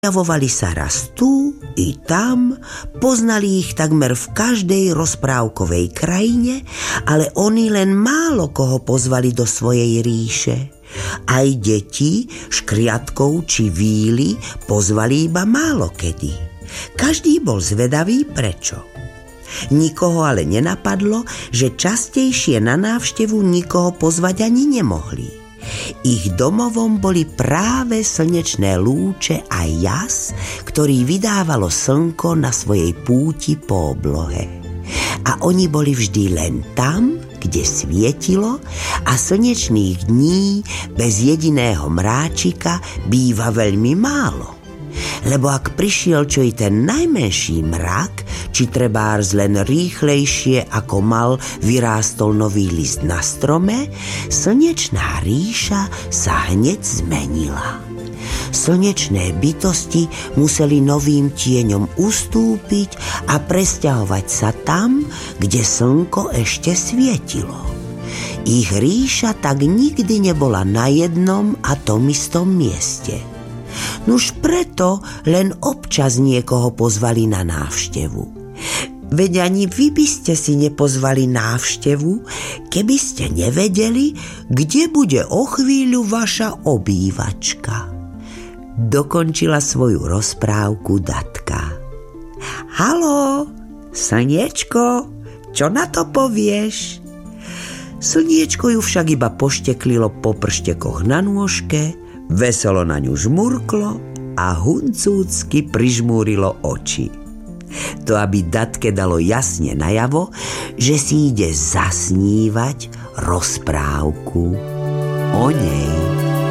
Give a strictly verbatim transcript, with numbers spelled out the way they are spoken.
Objavovali sa raz tu i tam, poznali ich takmer v každej rozprávkovej krajine, ale oni len málo koho pozvali do svojej ríše. Aj deti, škriatkov či víly pozvali iba málo kedy. Každý bol zvedavý prečo. Nikoho ale nenapadlo, že častejšie na návštevu nikoho pozvať ani nemohli. Ich domovom boli práve slnečné lúče a jas, ktorý vydávalo slnko na svojej púti po oblohe. A oni boli vždy len tam, kde svietilo, a slnečných dní bez jediného mráčika býva veľmi málo. Lebo ak prišiel čo i ten najmenší mrak, či trebárs len rýchlejšie ako mal vyrástol nový list na strome, slnečná ríša sa hneď zmenila. Slnečné bytosti museli novým tieňom ustúpiť a presťahovať sa tam, kde slnko ešte svietilo. Ich ríša tak nikdy nebola na jednom a tom istom mieste. Nuž preto len občas niekoho pozvali na návštevu. Veď ani vy by ste si nepozvali návštevu, keby ste nevedeli, kde bude o chvíľu vaša obývačka. Dokončila svoju rozprávku Datka. Haló, slniečko, čo na to povieš? Slniečko ju však iba pošteklilo po prštekoch na nôžke, veselo na ňu žmurklo a huncúcky prižmúrilo oči. To aby Datke dalo jasne najavo, že si ide zasnívať rozprávku o nej.